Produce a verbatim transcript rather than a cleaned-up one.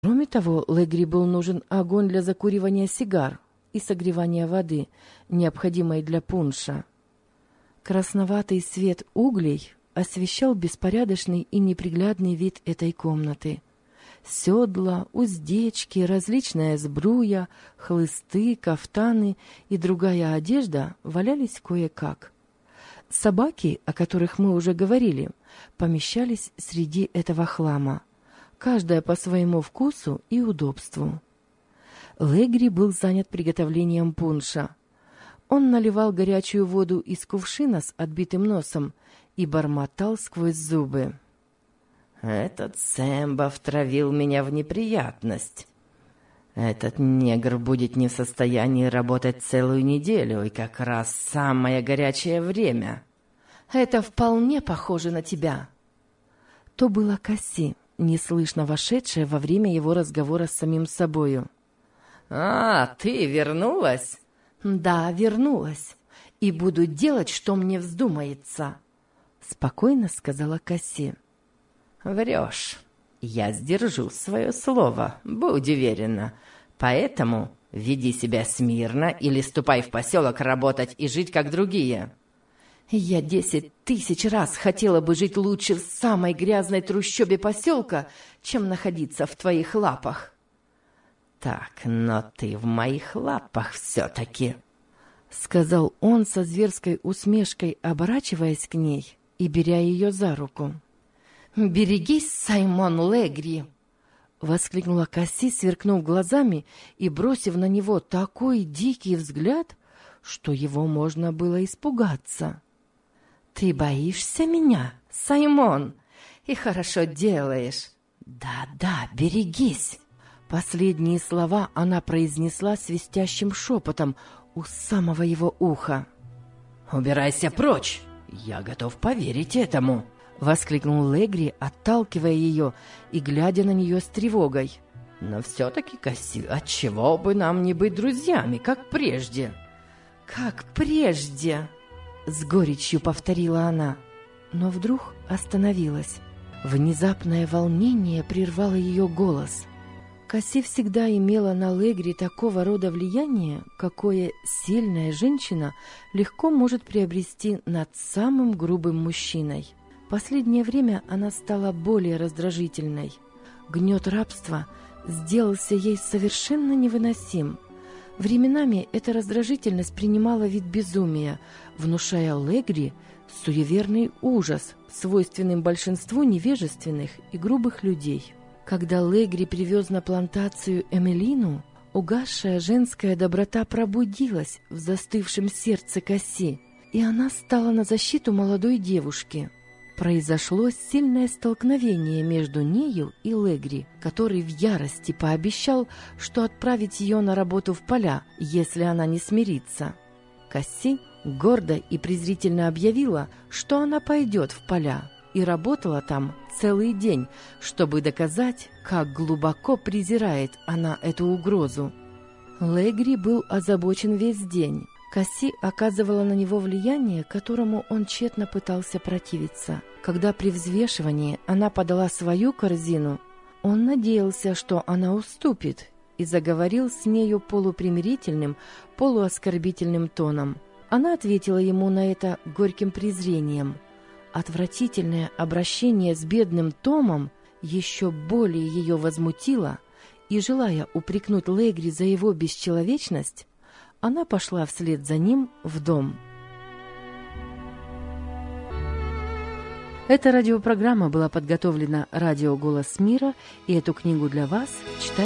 Кроме того, Легри был нужен огонь для закуривания сигар и согревания воды, необходимой для пунша. Красноватый свет углей освещал беспорядочный и неприглядный вид этой комнаты. Седла, уздечки, различная сбруя, хлысты, кафтаны и другая одежда валялись кое-как. Собаки, о которых мы уже говорили, помещались среди этого хлама, каждая по своему вкусу и удобству. Легри был занят приготовлением пунша. Он наливал горячую воду из кувшина с отбитым носом и бормотал сквозь зубы: «Этот Сэмбо втравил меня в неприятность. Этот негр будет не в состоянии работать целую неделю, и как раз самое горячее время. Это вполне похоже на тебя». То была Касси, неслышно вошедшая во время его разговора с самим собою. «А, ты вернулась?» «Да, вернулась, и буду делать, что мне вздумается», — спокойно сказала Касси. «Врешь. Я сдержу свое слово, будь уверена. Поэтому веди себя смирно или ступай в поселок работать и жить, как другие». «Я десять тысяч раз хотела бы жить лучше в самой грязной трущобе поселка, чем находиться в твоих лапах». «Так, но ты в моих лапах все-таки», — сказал он со зверской усмешкой, оборачиваясь к ней и беря ее за руку. «Берегись, Саймон Легри!» — воскликнула Касси, сверкнув глазами и бросив на него такой дикий взгляд, что его можно было испугаться. «Ты боишься меня, Саймон? И хорошо делаешь. Да-да, берегись!» Последние слова она произнесла свистящим шепотом у самого его уха. «Убирайся прочь! Я готов поверить этому!» — воскликнул Легри, отталкивая ее и глядя на нее с тревогой. «Но все-таки, Касси, отчего бы нам не быть друзьями, как прежде?» «Как прежде!» — с горечью повторила она, но вдруг остановилась. Внезапное волнение прервало ее голос. Касси всегда имела на Легри такого рода влияние, какое сильная женщина легко может приобрести над самым грубым мужчиной. В последнее время она стала более раздражительной. Гнет рабства сделался ей совершенно невыносим. Временами эта раздражительность принимала вид безумия, внушая Легри суеверный ужас, свойственным большинству невежественных и грубых людей. Когда Легри привез на плантацию Эмилину, угасшая женская доброта пробудилась в застывшем сердце Касси, и она стала на защиту молодой девушки. Произошло сильное столкновение между нею и Легри, который в ярости пообещал, что отправить ее на работу в поля, если она не смирится. Касси гордо и презрительно объявила, что она пойдет в поля, и работала там целый день, чтобы доказать, как глубоко презирает она эту угрозу. Легри был озабочен весь день. Касси оказывала на него влияние, которому он тщетно пытался противиться. Когда при взвешивании она подала свою корзину, он надеялся, что она уступит, и заговорил с нею полупримирительным, полуоскорбительным тоном. Она ответила ему на это горьким презрением. Отвратительное обращение с бедным Томом еще более ее возмутило, и, желая упрекнуть Легри за его бесчеловечность, она пошла вслед за ним в дом. Эта радиопрограмма была подготовлена радио «Голос мира», и эту книгу для вас читает